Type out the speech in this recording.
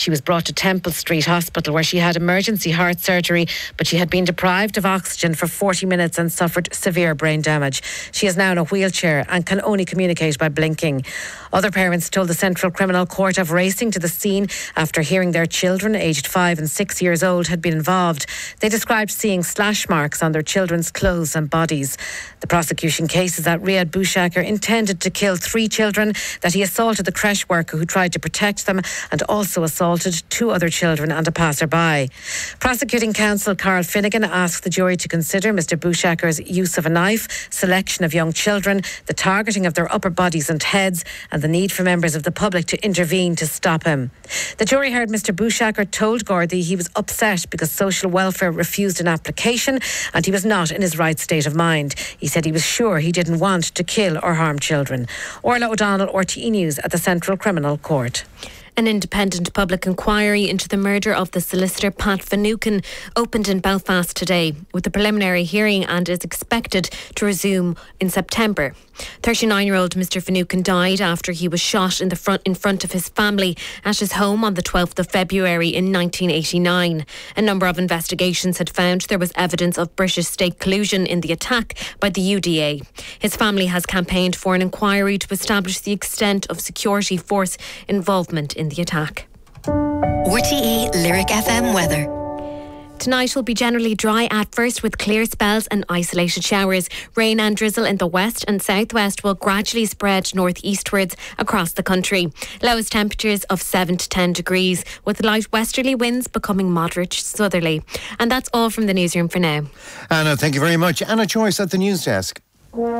She was brought to Temple Street Hospital where she had emergency heart surgery, but she had been deprived of oxygen for 40 minutes and suffered severe brain damage. She is now in a wheelchair and can only communicate by blinking. Other parents told the Central Criminal Court of racing to the scene after hearing their children, aged 5 and 6 years old, had been involved. They described seeing slash marks on their children's clothes and bodies. The prosecution case is that Riyad Bouchaker intended to kill 3 children, that he assaulted the creche worker who tried to protect them and also assaulted 2 other children and a passerby. Prosecuting counsel Carl Finnegan asked the jury to consider Mr Bouchaker's use of a knife, selection of young children, the targeting of their upper bodies and heads, and the need for members of the public to intervene to stop him. The jury heard Mr Bouchaker told Gardaí he was upset because social welfare refused an application and he was not in his right state of mind. He said he was sure he didn't want to kill or harm children. Orla O'Donnell, RTE News at the Central Criminal Court. An independent public inquiry into the murder of the solicitor Pat Finucane opened in Belfast today, with a preliminary hearing and is expected to resume in September. 39-year-old Mr Finucane died after he was shot in front of his family at his home on the 12th of February in 1989. A number of investigations had found there was evidence of British state collusion in the attack by the UDA. His family has campaigned for an inquiry to establish the extent of security force involvement in the attack. RTE Lyric FM weather. Tonight will be generally dry at first with clear spells and isolated showers. Rain and drizzle in the west and southwest will gradually spread northeastwards across the country. Lowest temperatures of 7 to 10 degrees with light westerly winds becoming moderate southerly. And that's all from the newsroom for now. Anna, thank you very much. Anna Joyce at the news desk.